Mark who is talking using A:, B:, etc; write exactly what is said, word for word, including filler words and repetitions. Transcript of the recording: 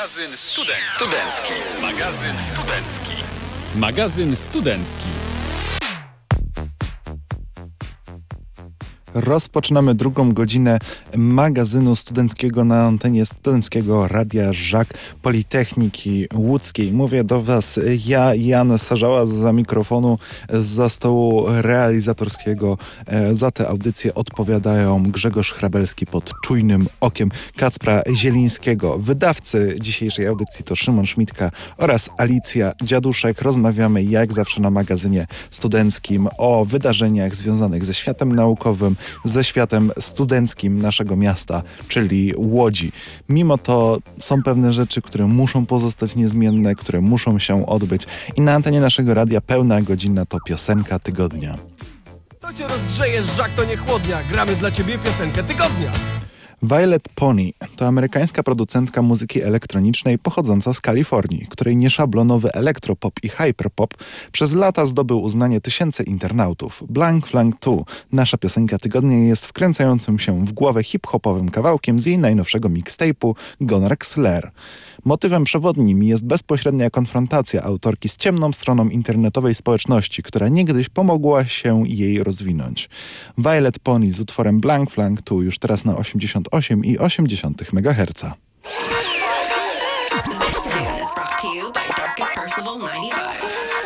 A: Magazyn Studencki. Studencki. Magazyn Studencki.
B: Magazyn Studencki.
C: Rozpoczynamy drugą godzinę magazynu studenckiego na antenie Studenckiego Radia Żak Politechniki Łódzkiej. Mówię do Was ja, Jan Sarzała, za mikrofonu, za stołu realizatorskiego. Za tę audycję odpowiadają Grzegorz Hrabelski pod czujnym okiem Kacpra Zielińskiego. Wydawcy dzisiejszej audycji to Szymon Szmitka oraz Alicja Dziaduszek. Rozmawiamy jak zawsze na magazynie studenckim o wydarzeniach związanych ze światem naukowym, ze światem studenckim naszego miasta, czyli Łodzi. Mimo to są pewne rzeczy, które muszą pozostać niezmienne, które muszą się odbyć i na antenie naszego radia pełna godzina to piosenka tygodnia.
D: To cię rozgrzeje, żak to nie chłodnia. Gramy dla ciebie piosenkę tygodnia.
C: Violet Pony to amerykańska producentka muzyki elektronicznej pochodząca z Kalifornii, której nieszablonowy elektropop i hyperpop przez lata zdobył uznanie tysięcy internautów. Blank Flank dwa, nasza piosenka tygodnia, jest wkręcającym się w głowę hip-hopowym kawałkiem z jej najnowszego mixtape'u Gonark Slayer. Motywem przewodnim jest bezpośrednia konfrontacja autorki z ciemną stroną internetowej społeczności, która niegdyś pomogła się jej rozwinąć. Violet Pony z utworem Blank Flank dwa już teraz na osiemdziesiąt osiem i osiem dziesiątych megaherca.
E: This tune is brought to you by Darkest Percival ninety-five.